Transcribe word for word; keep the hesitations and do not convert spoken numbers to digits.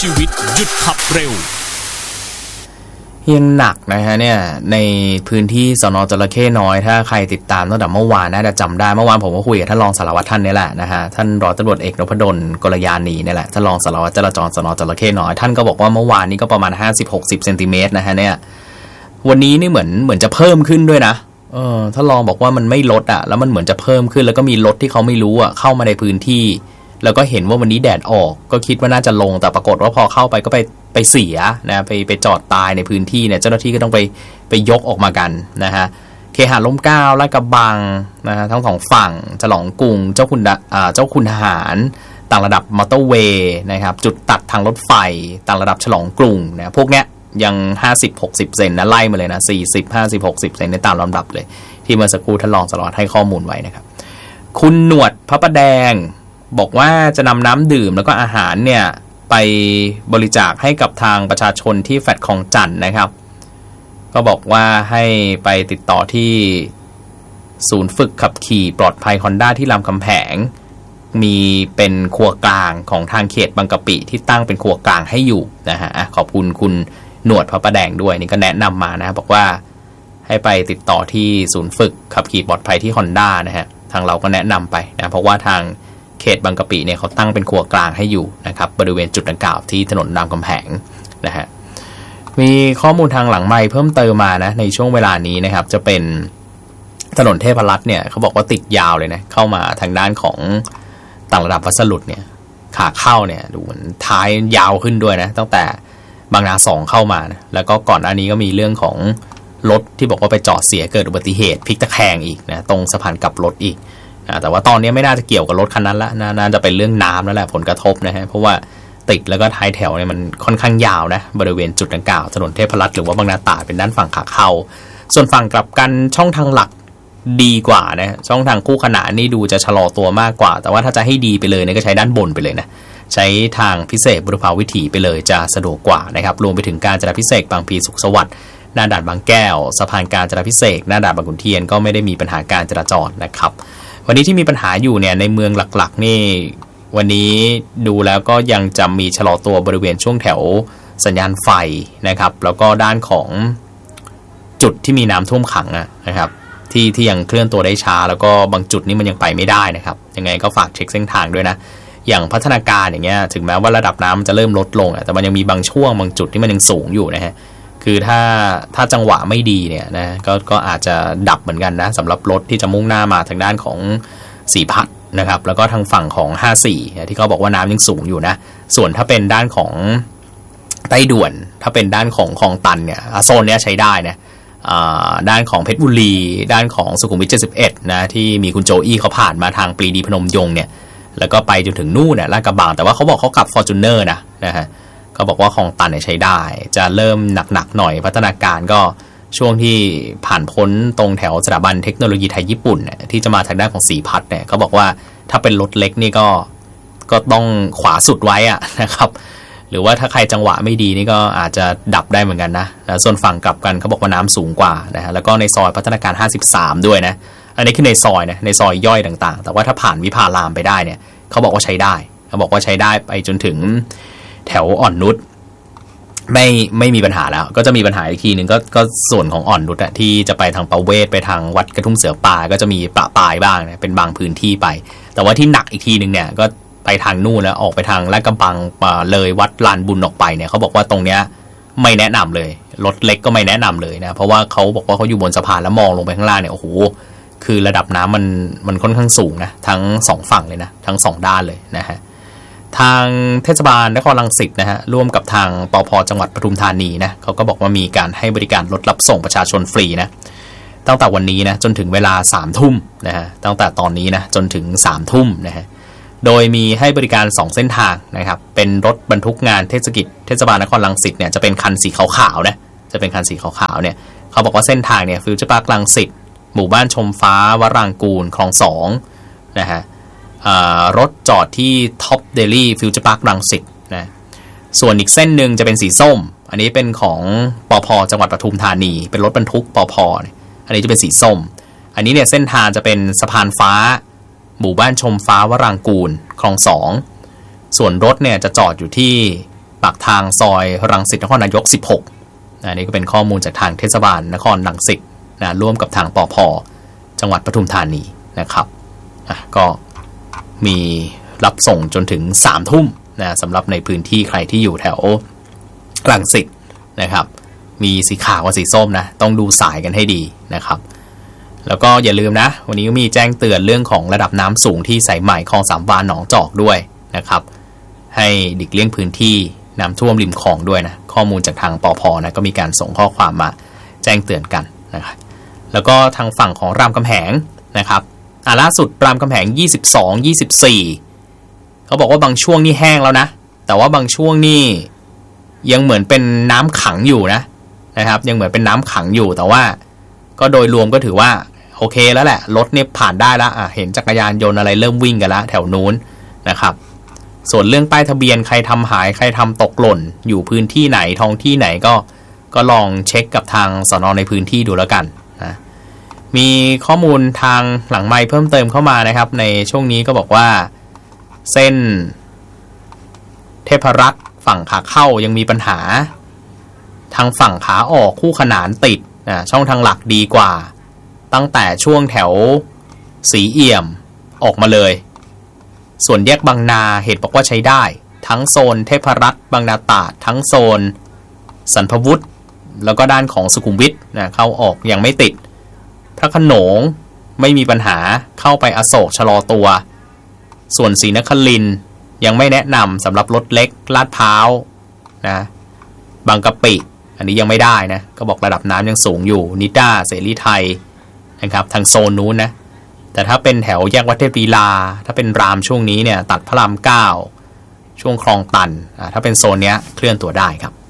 ชีวิตหยุดขับเร็วยังหนักนะฮะเนี่ยในพื้นที่สน.จระเข้น้อยถ้าใครติดตามตั้งแต่เมื่อวานน่าจะจำได้เมื่อวานผมก็คุยกับท่านรองสารวัตรท่านนี่แหละนะฮะท่านร้อยตำรวจเอกนพดลกลยานีนี่แหละท่านรองสารวัตรจราจรสน.จระเข้น้อยท่านก็บอกว่าเมื่อวานนี้ก็ประมาณ ห้าสิบหกสิบ เซนติเมตรนะฮะเนี่ยวันนี้นี่เหมือนเหมือนจะเพิ่มขึ้นด้วยนะเออท่านรองบอกว่ามันไม่ลดอ่ะแล้วมันเหมือนจะเพิ่มขึ้นแล้วก็มีรถที่เขาไม่รู้อ่ะเข้ามาในพื้นที่แล้วก็เห็นว่าวันนี้แดดออกก็คิดว่าน่าจะลงแต่ปรากฏว่าพอเข้าไปก็ไปไปเสียนะไปไปจอดตายในพื้นที่เนี่ยเจ้าหน้าที่ก็ต้องไปไปยกออกมากันนะฮะเคหะร่มเกล้าลาดกระบังนะฮะทั้งสองฝั่งฉลองกรุงเจ้าคุณอ่าเจ้าคุณทหารต่างระดับมอเตอร์เวย์นะครับจุดตัดทางรถไฟต่างระดับฉลองกรุงนะพวกเนี้ยยังห้าสิบ หกสิบเซนนะไล่มาเลยนะสี่สิบ ห้าสิบ หกสิบเซนในตามลำดับเลยที่เมื่อสักครู่ท่านรองสารวัตรให้ข้อมูลไว้นะครับคุณหนวดพระประแดงบอกว่าจะนำน้ำดื่มแล้วก็อาหารเนี่ยไปบริจาคให้กับทางประชาชนที่แฟลตคลองจันทน์นะครับก็บอกว่าให้ไปติดต่อที่ศูนย์ฝึกขับขี่ปลอดภัย Honda ที่รามคำแหงมีเป็นครัวกลางของทางเขตบางกะปิที่ตั้งเป็นครัวกลางให้อยู่นะฮะขอบคุณคุณหนวดพระประแดงด้วยนี่ก็แนะนำมานะบอกว่าให้ไปติดต่อที่ศูนย์ฝึกขับขี่ปลอดภัยที่ Honda นะฮะทางเราก็แนะนำไปนะเพราะว่าทางเขตบางกะปิเนี่ยเขาตั้งเป็นครัวกลางให้อยู่นะครับบริเวณจุดดังกล่าวที่ถนนรามคำแหงนะฮะมีข้อมูลทางหลังไมค์เพิ่มเติมมานะในช่วงเวลานี้นะครับจะเป็นถนนเทพรัตน์เนี่ยเขาบอกว่าติดยาวเลยนะเข้ามาทางด้านของต่างระดับวัสดุเนี่ยขาเข้าเนี่ยดูเหมือนท้ายยาวขึ้นด้วยนะตั้งแต่บางนาสองเข้ามานะแล้วก็ก่อนหน้านี้ก็มีเรื่องของรถที่บอกว่าไปจอดเสียเกิดอุบัติเหตุพลิกตะแคงอีกนะตรงสะพานกลับรถอีกแต่ว่าตอนนี้ไม่น่าจะเกี่ยวกับรถคันนั้นละน่าจะเป็นเรื่องน้ำแล้วแหละผลกระทบนะฮะเพราะว่าติดแล้วก็ท้ายแถวเนี่ยมันค่อนข้างยาวนะบริเวณจุดดังกล่าวถนนเทพรัตน์หรือว่าบางนาตราดเป็นด้านฝั่งขาเข้าส่วนฝั่งกลับกันช่องทางหลักดีกว่านะช่องทางคู่ขนานนี่ดูจะชะลอตัวมากกว่าแต่ว่าถ้าจะให้ดีไปเลยเนี่ยก็ใช้ด้านบนไปเลยนะใช้ทางพิเศษบุรพาวิถีไปเลยจะสะดวกกว่านะครับรวมไปถึงการจราพิเศษบางพลีสุขสวัสดิ์หน้าด่านบางแก้วสะพานการจราพิเศษหน้าด่านบางขุนเทียนก็ไม่ได้มีปัญหาการจราจรนะครับวันนี้ที่มีปัญหาอยู่เนี่ยในเมืองหลักๆนี่วันนี้ดูแล้วก็ยังจะมีชะลอตัวบริเวณช่วงแถวสัญญาณไฟนะครับแล้วก็ด้านของจุดที่มีน้ำท่วมขังนะครับที่ที่ยังเคลื่อนตัวได้ช้าแล้วก็บางจุดนี่มันยังไปไม่ได้นะครับยังไงก็ฝากเช็คเส้นทางด้วยนะอย่างพัฒนาการอย่างเงี้ยถึงแม้ว่าระดับน้ำจะเริ่มลดลงแต่มันยังมีบางช่วงบางจุดที่มันยังสูงอยู่นะฮะคือถ้าถ้าจังหวะไม่ดีเนี่ยนะก็ก็อาจจะดับเหมือนกันนะสำหรับรถที่จะมุ่งหน้ามาทางด้านของสีพัดนะครับแล้วก็ทางฝั่งของห้าสี่ที่เขาบอกว่าน้ำยังสูงอยู่นะส่วนถ้าเป็นด้านของใต้ด่วนถ้าเป็นด้านของคลองตันเนี่ยโซนเนี้ยใช้ได้นะด้านของเพชรบุรีด้านของสุขุมวิทเจ็ดสิบเอ็ดนะที่มีคุณโจอี้เขาผ่านมาทางปรีดีพนมยงค์เนี่ยแล้วก็ไปจนถึงนู่นเนี่ยลาดกระบังแต่ว่าเขาบอกเขาขับ Fortuner นะนะฮะเขาบอกว่าคลองตันเนี่ยใช้ได้จะเริ่มหนักๆหน่อยพัฒนาการก็ช่วงที่ผ่านพ้นตรงแถวสถาบันเทคโนโลยีไทยญี่ปุ่นเนี่ยที่จะมาทางด้านของสีพัดเนี่ยเขาบอกว่าถ้าเป็นรถเล็กนี่ก็ก็ต้องขวาสุดไว้อะนะครับหรือว่าถ้าใครจังหวะไม่ดีนี่ก็อาจจะดับได้เหมือนกันนะแล้วส่วนฝั่งกลับกันเขาบอกว่าน้ำสูงกว่านะฮะแล้วก็ในซอยพัฒนาการห้าสิบสามด้วยนะอันนี้คือในซอยนะในซอยย่อยต่างๆแต่ว่าถ้าผ่านวิภารามไปได้เนี่ยเขาบอกว่าใช้ได้เขาบอกว่าใช้ได้ไปจนถึงแถวอ่อนนุชไม่ไม่มีปัญหาแล้วก็จะมีปัญหาอีกทีหนึ่งก็ก็ส่วนของอ่อนนุชอะที่จะไปทางประเวศไปทางวัดกระทุ่มเสือป่าก็จะมีประปายบ้างนะเป็นบางพื้นที่ไปแต่ว่าที่หนักอีกทีนึงเนี่ยก็ไปทางนู่นแล้วออกไปทางลาดกระบังเลยวัดลานบุญออกไปเนี่ยเขาบอกว่าตรงเนี้ยไม่แนะนำเลยรถเล็กก็ไม่แนะนำเลยนะเพราะว่าเขาบอกว่าเขาอยู่บนสะพานแล้วมองลงไปข้างล่างเนี่ยโอ้โหคือระดับน้ำมันมันค่อนข้างสูงนะทั้งสองฝั่งเลยนะทั้งสองด้านเลยนะฮะทางเทศบาลนครรังสิตนะฮะร่วมกับทางปภ.จังหวัดปทุมธานีนะเขาก็บอกว่ามีการให้บริการรถรับส่งประชาชนฟรีนะตั้งแต่วันนี้นะจนถึงเวลาสามทุ่มนะฮะตั้งแต่ตอนนี้นะจนถึงสามทุ่มนะฮะโดยมีให้บริการสองเส้นทางนะครับเป็นรถบรรทุกงานเทศกิจเทศบาลนครรังสิตเนี่ยจะเป็นคันสีขาวๆนะจะเป็นคันสีขาวๆเนี่ยเขาบอกว่าเส้นทางเนี่ยฟิวเจอร์พาร์ครังสิตหมู่บ้านชมฟ้าวรางกูลคลองสองนะฮะรถจอดที่ท็อปเดลี่ฟิวเจอร์พาร์ครังสิตนะส่วนอีกเส้นหนึ่งจะเป็นสีส้มอันนี้เป็นของปภ.จังหวัดปทุมธานีเป็นรถบรรทุกปภ.อันนี้จะเป็นสีส้มอันนี้เนี่ยเส้นทางจะเป็นสะพานฟ้าหมู่บ้านชมฟ้าวรางกูลคลองสองส่วนรถเนี่ยจะจอดอยู่ที่ปากทางซอยรังสิตนครนายกสิบหกนะนี่ก็เป็นข้อมูลจากทางเทศบาลนครรังสิตนะร่วมกับทางปภ.จังหวัดปทุมธานีนะครับอ่ะก็มีรับส่งจนถึงสามทุ่มนะสำหรับในพื้นที่ใครที่อยู่แถวรังสิตนะครับมีสีขาวกับสีส้มนะต้องดูสายกันให้ดีนะครับแล้วก็อย่าลืมนะวันนี้ก็มีแจ้งเตือนเรื่องของระดับน้ำสูงที่สายใหม่คลองสามวาหนองจอกด้วยนะครับให้หลีกเลี่ยงพื้นที่น้ำท่วมริมคลองด้วยนะข้อมูลจากทางปภ.นะก็มีการส่งข้อความมาแจ้งเตือนกันนะครับแล้วก็ทางฝั่งของรามคำแหงนะครับอ่ะล่าสุดรามคำแหงยี่สิบสอง ยี่สิบสี่เขาบอกว่าบางช่วงนี่แห้งแล้วนะแต่ว่าบางช่วงนี่ยังเหมือนเป็นน้ำขังอยู่นะนะครับยังเหมือนเป็นน้ำขังอยู่แต่ว่าก็โดยรวมก็ถือว่าโอเคแล้วแหละรถเนี่ยผ่านได้แล้วอ่ะเห็นจักรยานยนต์อะไรเริ่มวิ่งกันแล้วแถวนู้นนะครับส่วนเรื่องป้ายทะเบียนใครทำหายใครทำตกหล่นอยู่พื้นที่ไหนท้องที่ไหนก็ก็ลองเช็คกับทางสน.ในพื้นที่ดูแล้วกันนะมีข้อมูลทางหลังไมค์เพิ่มเติมเข้ามานะครับในช่วงนี้ก็บอกว่าเส้นเทพรัตน์ฝั่งขาเข้ายังมีปัญหาทางฝั่งขาออกคู่ขนานติดนะช่องทางหลักดีกว่าตั้งแต่ช่วงแถวสีเอี่ยมออกมาเลยส่วนแยกบางนาเหตุบอกว่าใช้ได้ทั้งโซนเทพรัตน์บางนาตราดทั้งโซนสันพวุฒิแล้วก็ด้านของสุขุมวิทนะเข้าออกยังไม่ติดพระโขนงไม่มีปัญหาเข้าไปอโศกชะลอตัวส่วนศรีนครินทร์ยังไม่แนะนำสำหรับรถเล็กลาดพร้าวนะบางกะปิอันนี้ยังไม่ได้นะก็บอกระดับน้ำยังสูงอยู่นิด้าเสรีไทยนะครับทางโซนนู้นนะแต่ถ้าเป็นแถวแยกวัดเทพลีลาถ้าเป็นรามช่วงนี้เนี่ยตัดพระรามเก้าช่วงคลองตันอ่าถ้าเป็นโซนเนี้ยเคลื่อนตัวได้ครับ